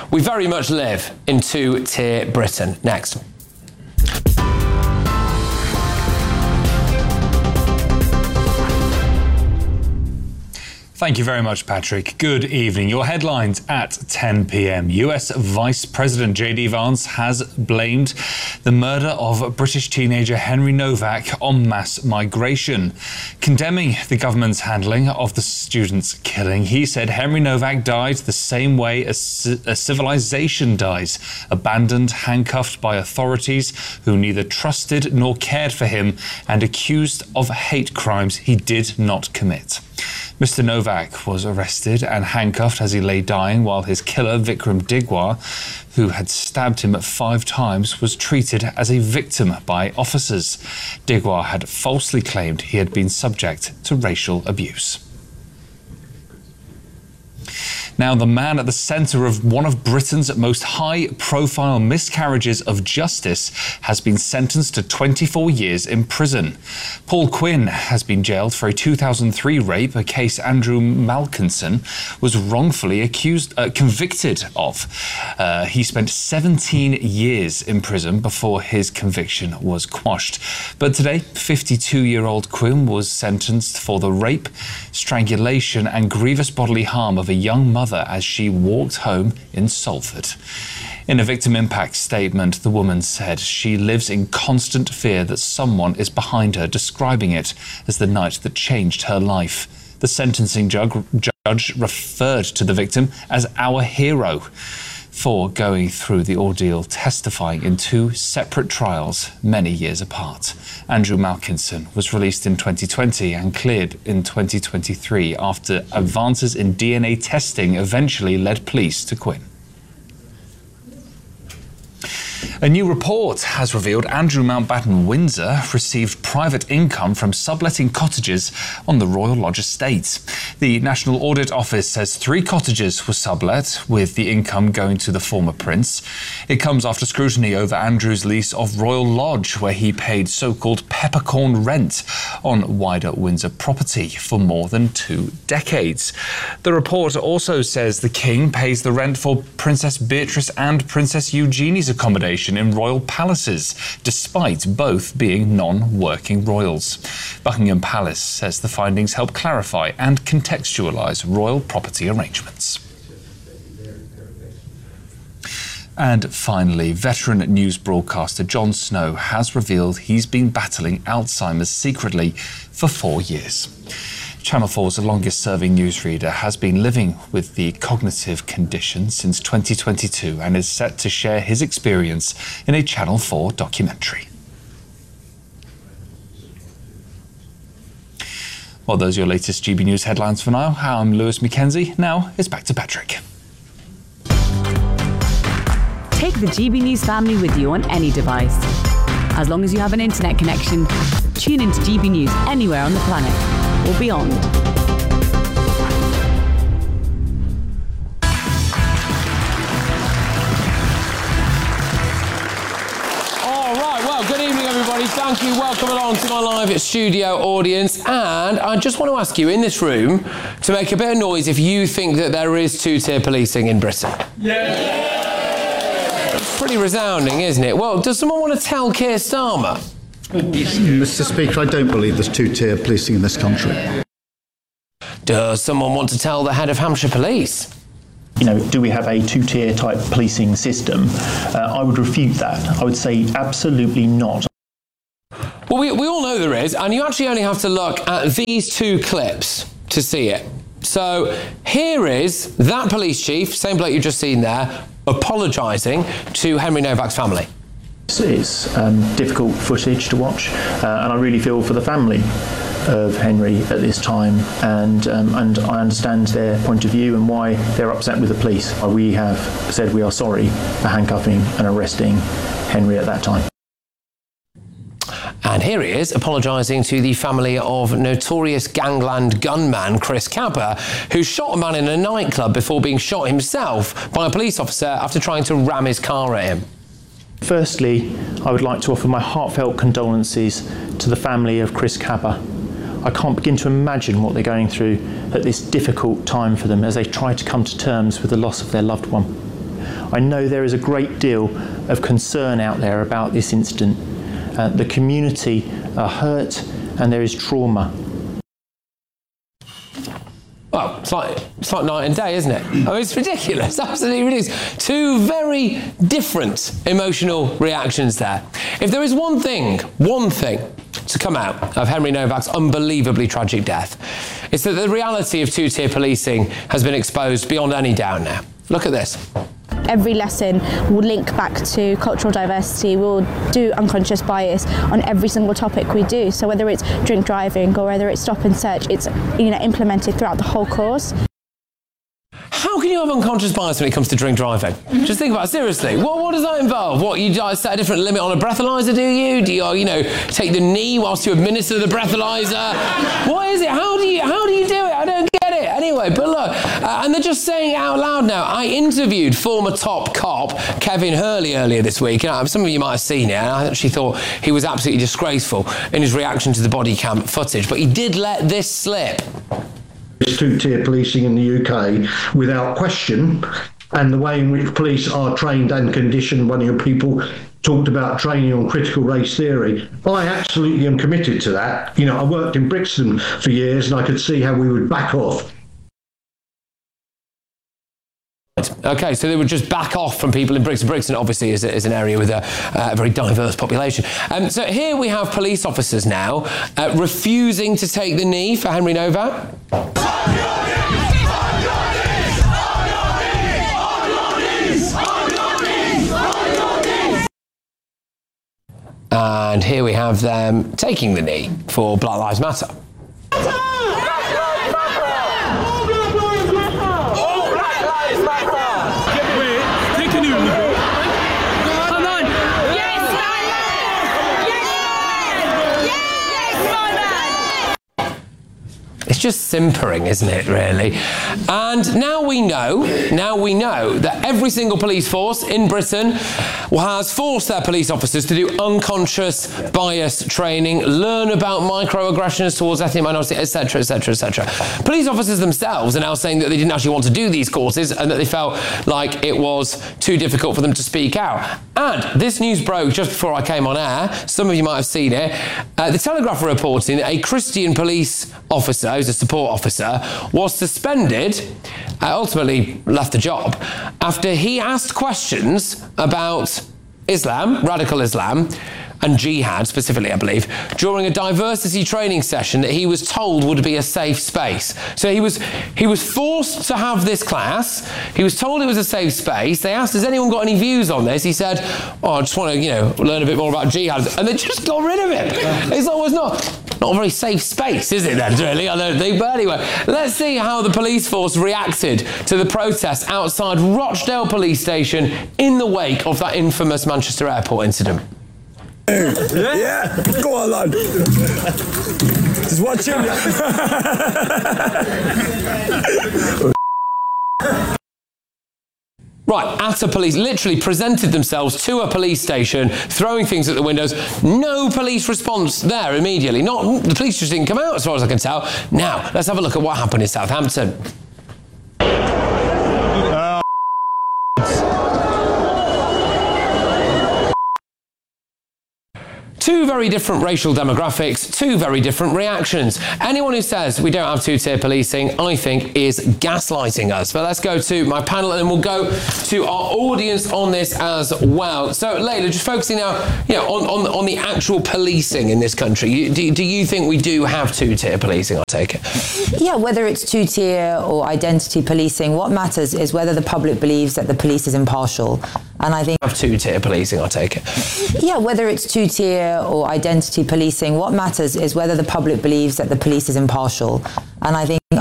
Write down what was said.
We very much live in two-tier Britain. Next. Thank you very much, Patrick. Good evening. Your headlines at 10 p.m. US Vice President J.D. Vance has blamed the murder of British teenager Henry Novak on mass migration. Condemning the government's handling of the student's killing, he said Henry Novak died the same way a civilization dies, abandoned, handcuffed by authorities who neither trusted nor cared for him and accused of hate crimes he did not commit. Mr. Novak was arrested and handcuffed as he lay dying, while his killer, Vikram Digwar, who had stabbed him 5 times, was treated as a victim by officers. Digwar had falsely claimed he had been subject to racial abuse. Now, the man at the centre of one of Britain's most high-profile miscarriages of justice has been sentenced to 24 years in prison. Paul Quinn has been jailed for a 2003 rape, a case Andrew Malkinson was wrongfully convicted of. He spent 17 years in prison before his conviction was quashed. But today, 52-year-old Quinn was sentenced for the rape, strangulation and grievous bodily harm of a young mother as she walked home in Salford. In a victim impact statement, the woman said she lives in constant fear that someone is behind her, describing it as the night that changed her life. The sentencing judge referred to the victim as our hero for going through the ordeal, testifying in 2 separate trials many years apart. Andrew Malkinson was released in 2020 and cleared in 2023 after advances in DNA testing eventually led police to Quinn. A new report has revealed Andrew Mountbatten Windsor received private income from subletting cottages on the Royal Lodge estate. The National Audit Office says 3 cottages were sublet, with the income going to the former prince. It comes after scrutiny over Andrew's lease of Royal Lodge, where he paid so-called peppercorn rent on wider Windsor property for more than 2 decades. The report also says the King pays the rent for Princess Beatrice and Princess Eugenie's accommodation in royal palaces, despite both being non-working royals. Buckingham Palace says the findings help clarify and contextualise royal property arrangements. And finally, veteran news broadcaster Jon Snow has revealed he's been battling Alzheimer's secretly for 4 years. Channel 4's longest-serving newsreader has been living with the cognitive condition since 2022 and is set to share his experience in a Channel 4 documentary. Well, those are your latest GB News headlines for now. I'm Lewis Mackenzie. Now it's back to Patrick. Take the GB News family with you on any device. As long as you have an internet connection, tune into GB News anywhere on the planet or beyond. All right, well, good evening, everybody. Thank you. Welcome along to my live studio audience. And I just want to ask you in this room to make a bit of noise if you think that there is two-tier policing in Britain. Yeah! It's pretty resounding, isn't it? Well, does someone want to tell Keir Starmer? Mr. Speaker, I don't believe there's two-tier policing in this country. Does someone want to tell the head of Hampshire Police? You know, do we have a two-tier type policing system? I would refute that. I would say absolutely not. Well, we all know there is, and you actually only have to look at these 2 clips to see it. So here is that police chief, same bloke you've just seen there, apologising to Henry Novak's family. It's difficult footage to watch, and I really feel for the family of Henry at this time, and I understand their point of view and why they're upset with the police. We have said we are sorry for handcuffing and arresting Henry at that time. And here he is apologising to the family of notorious gangland gunman Chris Capper, who shot a man in a nightclub before being shot himself by a police officer after trying to ram his car at him. Firstly, I would like to offer my heartfelt condolences to the family of Chris Capper. I can't begin to imagine what they're going through at this difficult time for them as they try to come to terms with the loss of their loved one. I know there is a great deal of concern out there about this incident. The community are hurt and there is trauma. Well, it's like night and day, isn't it? I mean, it's ridiculous, absolutely ridiculous. Two very different emotional reactions there. If there is one thing to come out of Henry Novak's unbelievably tragic death, it's that the reality of two-tier policing has been exposed beyond any doubt now. Look at this. Every lesson will link back to cultural diversity. We'll do unconscious bias on every single topic we do. So whether it's drink driving or whether it's stop and search, it's implemented throughout the whole course. How can you have unconscious bias when it comes to drink driving? Just think about it, seriously. What does that involve? What, you set a different limit on a breathalyzer, do you? Do you, take the knee whilst you administer the breathalyzer? What is it? How do you do it? I don't get it. Anyway, but look, and they're just saying it out loud now. I interviewed former top cop Kevin Hurley earlier this week, and some of you might have seen it, and I actually thought he was absolutely disgraceful in his reaction to the body cam footage, but he did let this slip. It's two-tier policing in the UK without question, and the way in which police are trained and conditioned. One of your people talked about training on critical race theory. I absolutely am committed to that. I worked in Brixton for years and I could see how we would back off. Okay, so they would just back off from people in Brixton. Brixton obviously is an area with a very diverse population. So here we have police officers now refusing to take the knee for Henry Novak. And here we have them taking the knee for Black Lives Matter. It's just simpering, isn't it, really? And now we know that every single police force in Britain has forced their police officers to do unconscious bias training, learn about microaggressions towards ethnic minorities, etc., etc., etc. Police officers themselves are now saying that they didn't actually want to do these courses and that they felt like it was too difficult for them to speak out. And this news broke just before I came on air. Some of you might have seen it. The Telegraph are reporting that a Christian police officer, who's a support officer, was suspended, ultimately left the job, after he asked questions about Islam, radical Islam, and jihad specifically, I believe, during a diversity training session that he was told would be a safe space. So he was forced to have this class. He was told it was a safe space. They asked, has anyone got any views on this? He said, I just want to, learn a bit more about jihad. And they just got rid of it. It's always not a very safe space, is it then, really? I don't think. But anyway, let's see how the police force reacted to the protest outside Rochdale Police Station in the wake of that infamous Manchester Airport incident. Yeah, go on, lad. Just watch him. Right, ATA police literally presented themselves to a police station, throwing things at the windows. No police response there immediately. The police just didn't come out, as far as I can tell. Now, let's have a look at what happened in Southampton. Two very different racial demographics, two very different reactions. Anyone who says we don't have two-tier policing, I think, is gaslighting us. But let's go to my panel and then we'll go to our audience on this as well. So, Layla, just focusing now on the actual policing in this country. Do you think we do have two-tier policing, I take it? Yeah, whether it's two-tier or identity policing, what matters is whether the public believes that the police is impartial. And I think... Have two-tier policing, I take it. Yeah, whether it's two-tier or identity policing, what matters is whether the public believes that the police is impartial. And I think